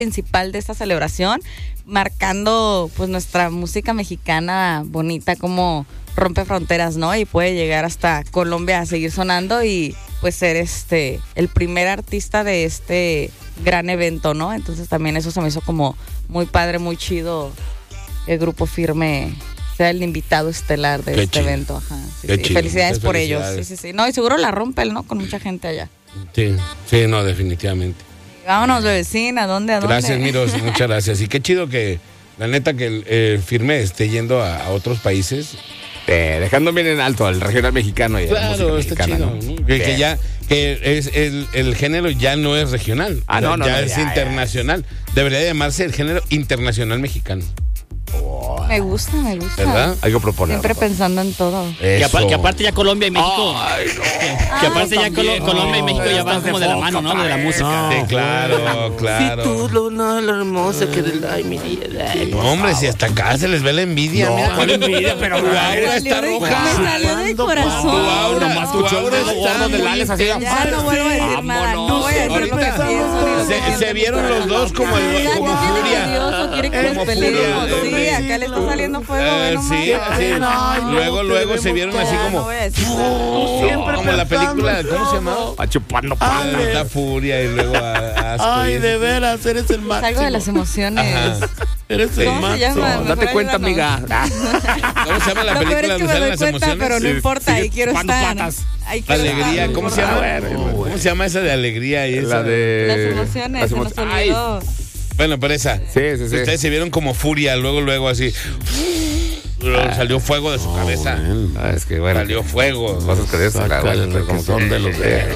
principal de esta celebración, marcando pues nuestra música mexicana bonita, como rompe fronteras, ¿no? Y puede llegar hasta Colombia a seguir sonando y pues ser el primer artista de este gran evento, ¿no? Entonces también eso se me hizo como muy padre, muy chido, el Grupo Firme sea el invitado estelar de este evento. Ajá, sí. Felicidades por ellos. Sí. No, y seguro la rompe, ¿no? Con mucha gente allá. Sí, no, definitivamente. Vámonos, bebecina, ¿a dónde? Gracias, Miros, muchas gracias. Y qué chido que, la neta, que el Firme esté yendo a otros países. Dejando bien en alto al regional mexicano y claro, a la música está mexicana, chido, ¿no? ¿no? Que ya es el género ya no es regional, es internacional. Debería llamarse el género internacional mexicano. Me gusta. ¿Verdad? Hay que proponer. Siempre pensando en todo. Que aparte ya Colombia y México. Que aparte ya Colombia y México ya van como de la mano, ¿no? De la música. Sí, claro. Si tú lo hermosa que del ay, mi vida. No, hombre, si hasta acá se les ve la envidia. No, mira. ¿cuál envidia? Pero tu aura está roja. Me salió del corazón. Nomás tu aura está del Alex así. Ya no vuelvo a decir nada. No voy a decir lo que pienso. Se vieron los dos como furia. Quiere que nos peleemos. Sí, acá le está saliendo fuego. Sí. Luego se vieron así como. Como la película, ¿cómo se llamaba? Chupando La furia y luego asco. Ay, de veras, eres el máximo. Algo de las emociones. Ajá. Eres el ¿Cómo se llama? máximo. Date cuenta, amiga. ¿Cómo se llama la Lo peor película es que donde me salen doy las cuenta, emociones? pero no importa, ahí quiero estar. Ahí quiero Alegría, estar. ¿cómo se llama? ¿Cómo se llama esa de alegría? Y esa? La de Las emociones, se nos olvidó. Bueno, pero esa. Sí. Ustedes se vieron como furia, luego así. Salió fuego de su cabeza. Es que bueno. Salió fuego. Cosas que de eso, como son de los dedos.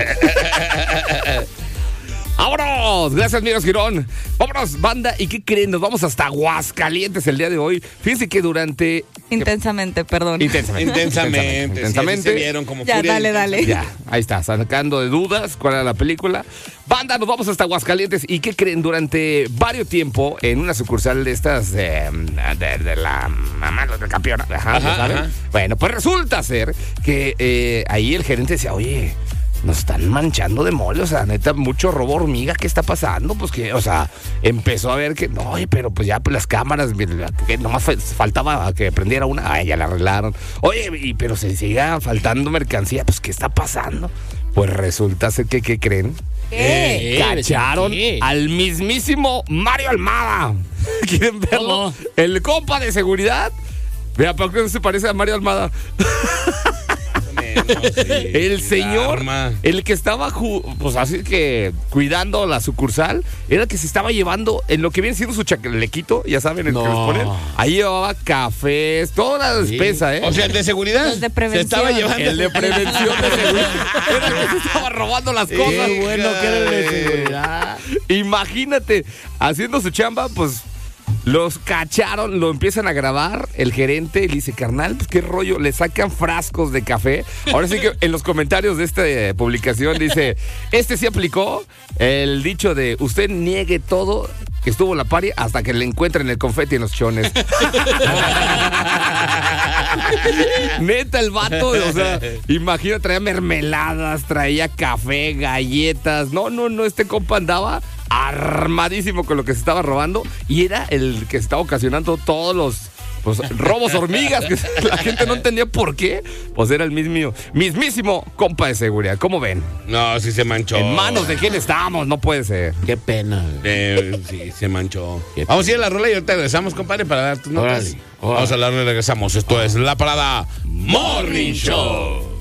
¡Vámonos! Gracias, Miros Girón. Vámonos, banda. ¿Y qué creen? Nos vamos hasta Aguascalientes el día de hoy. Fíjense que durante... Intensamente. Intensamente. Sí, se vieron como ya, furia. dale. Ya, ahí está, sacando de dudas cuál era la película. Banda, nos vamos hasta Aguascalientes. ¿Y qué creen? Durante varios tiempo, en una sucursal de estas de la mamá del campeón. Ajá. Bueno, pues resulta ser que ahí el gerente decía, oye, nos están manchando de mole, o sea, neta, mucho robo hormiga, ¿qué está pasando? Pues que, o sea, empezó a ver que, no, oye, pero pues ya pues las cámaras, que nomás faltaba que prendiera una, ya la arreglaron. Oye, pero se siga faltando mercancía, pues, ¿qué está pasando? Pues resulta ser que, ¿qué creen? ¿Qué? Cacharon al mismísimo Mario Almada. ¿Quieren verlo? El compa de seguridad. Vea, ¿por qué no se parece a Mario Almada? El señor, el que estaba pues así que cuidando la sucursal, era el que se estaba llevando en lo que viene siendo su chalequito, ya saben, el que les ponen. Ahí llevaba cafés, toda la despensa, O sea, el de seguridad. Los de prevención. Se estaba llevando. El de prevención de seguridad. Era el que se estaba robando las cosas. Bueno, que era el de seguridad. Imagínate, haciendo su chamba, pues los cacharon, lo empiezan a grabar el gerente y le dice, carnal, pues qué rollo, le sacan frascos de café. Ahora sí que en los comentarios de esta publicación dice, sí aplicó el dicho de usted niegue todo que estuvo en la paria hasta que le encuentren el confeti en los chones. Neta, el vato, o sea, imagina, traía mermeladas, traía café, galletas. No, este compa andaba armadísimo con lo que se estaba robando y era el que se estaba ocasionando todos los robos hormigas, que la gente no entendía por qué. Pues era el mismísimo compa de seguridad. ¿Cómo ven? No, sí se manchó. ¿En manos de quién estamos? No puede ser. Qué pena. Sí, se manchó. Vamos a ir a la rola y ahorita regresamos, compadre, para dar tus notas. Órale. Vamos a hablar y regresamos. Esto es La Parada Morning Show.